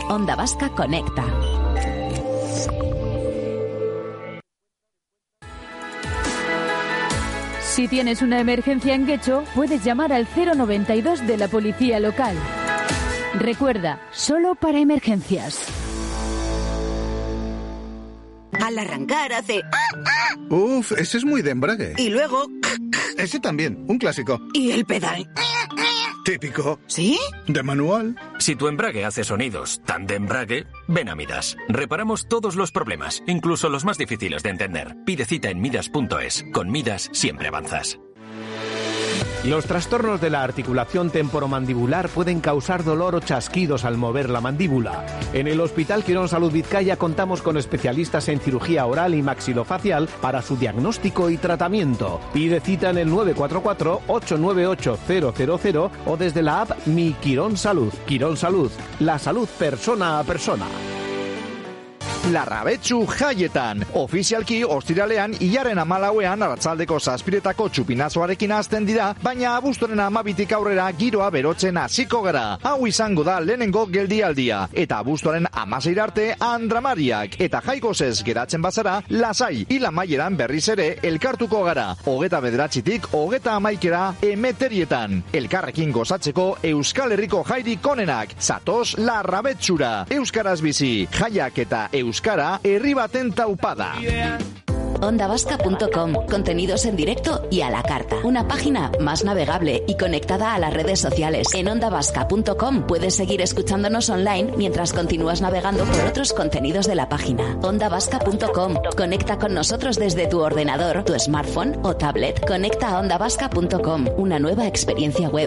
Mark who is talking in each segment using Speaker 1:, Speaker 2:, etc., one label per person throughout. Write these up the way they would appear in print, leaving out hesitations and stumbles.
Speaker 1: Onda Vasca Conecta.
Speaker 2: Si tienes una emergencia en Guecho, puedes llamar al 092 de la policía local. Recuerda, solo para emergencias.
Speaker 3: Al arrancar hace...
Speaker 4: Uf, ese es muy de embrague.
Speaker 3: Y luego...
Speaker 4: Ese también, un clásico.
Speaker 3: ¿Y el pedal?
Speaker 4: Típico.
Speaker 3: ¿Sí?
Speaker 4: De manual.
Speaker 5: Si tu embrague hace sonidos tan de embrague, ven a Midas. Reparamos todos los problemas, incluso los más difíciles de entender. Pide cita en midas.es. Con Midas siempre avanzas.
Speaker 6: Los trastornos de la articulación temporomandibular pueden causar dolor o chasquidos al mover la mandíbula. En el Hospital Quirón Salud Vizcaya contamos con especialistas en cirugía oral y maxilofacial para su diagnóstico y tratamiento. Pide cita en el 944-898-000 o desde la app Mi Quirón Salud. Quirón Salud, la salud persona a persona.
Speaker 7: Larrabetsu jaietan. Ofizialki ostiralean hilaren 14ean arratsaldeko 7etako txupinazoarekin hasten dira, baina abuztuaren 12tik aurrera giroa berotzen hasiko gara. Hau izango da lehenengo geldialdia, eta abuztuaren 16 arte andramariak, eta jaikosez geratzen bazara, lasai hil amaieran berriz ere elkartuko gara. 29tik 31 emeterietan. Elkarrekin gozatzeko Euskal Herriko jairik onenak. Zatoz Larrabetsura. Euskaraz bizi, jaiak eta Euskara, herri baten taupada.
Speaker 1: Ondavasca.com, contenidos en directo y a la carta. Una página más navegable y conectada a las redes sociales. En ondavasca.com puedes seguir escuchándonos online mientras continúas navegando por otros contenidos de la página. Ondavasca.com, conecta con nosotros desde tu ordenador, tu smartphone o tablet. Conecta a ondavasca.com, una nueva experiencia web.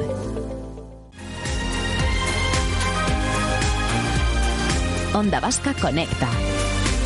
Speaker 1: Onda Vasca Conecta.